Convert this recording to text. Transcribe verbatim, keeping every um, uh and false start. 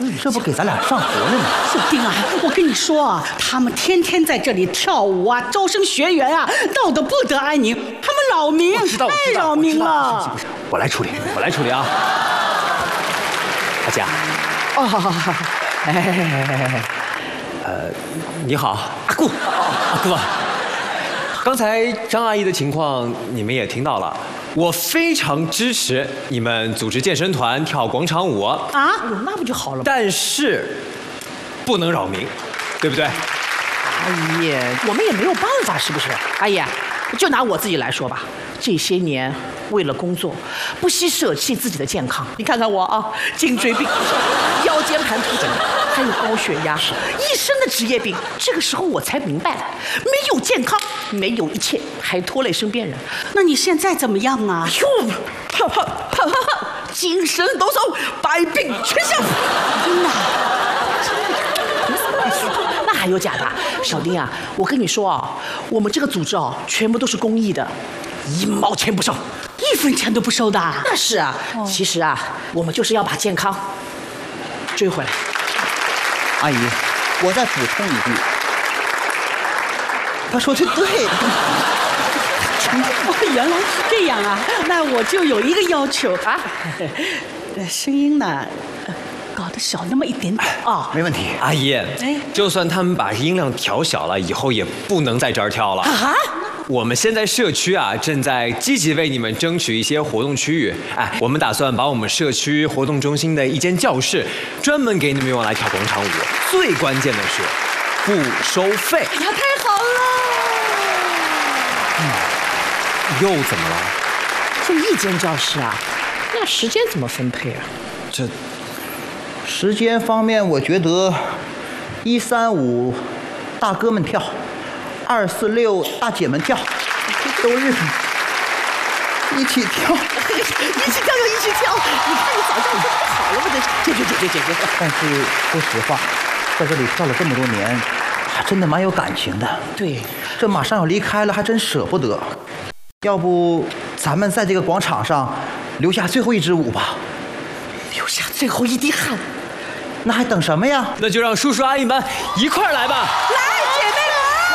这不给咱俩上活了吗？ 小丁啊，我跟你说啊，他们天天在这里跳舞啊，招生学员啊，闹得不得安宁。他们扰民，太扰民了。 我来处理， 我来处理啊。阿佳。 哦，好好好。哎哎哎哎哎。 呃，你好，阿顾。阿顾。刚才张阿姨的情况你们也听到了，我非常支持你们组织健身团跳广场舞啊， 那不就好了吗？ 但是不能扰民，对不对？ 阿姨，我们也没有办法，是不是？阿姨，就拿我自己来说吧，这些年为了工作，不惜舍弃自己的健康。你看看我啊，颈椎病、腰间盘突出，还有高血压，一身的职业病。这个时候我才明白了，没有健康，没有一切，还拖累身边人。 那你现在怎么样啊？ 哟，哈哈哈哈，精神抖擞，百病全消。 真的？ 那还有假的？小丁啊，我跟你说啊，我们这个组织啊，全部都是公益的，一毛钱不收， 一分钱都不收的。 那是啊，哦、其实啊，我们就是要把健康追回来。 阿姨，我再补充一句，他说的对。 哦，原来是这样啊，那我就有一个要求啊，声音呢，搞得小那么一点点啊， 没问题。 阿姨，哎，就算他们把音量调小了，以后也不能在这儿跳了啊。我们现在社区啊，正在积极为你们争取一些活动区域。哎，我们打算把我们社区活动中心的一间教室，专门给你们用来跳广场舞。最关键的是，不收费。 哎呀，太好了！ 嗯，又怎么了？ 就一间教室啊，那时间怎么分配啊？ 这时间方面，我觉得一三五大哥们跳。二四六大姐们跳，周日一起跳， 一起跳就一起跳。你看你早上就不好了吗？这解决解决解决。 但是说实话，在这里跳了这么多年，还真的蛮有感情的。 对， 这马上要离开了，还真舍不得。要不咱们在这个广场上留下最后一支舞吧？ 留下最后一滴汗。 那还等什么呀？ 那就让叔叔阿姨们一块儿来吧。 来。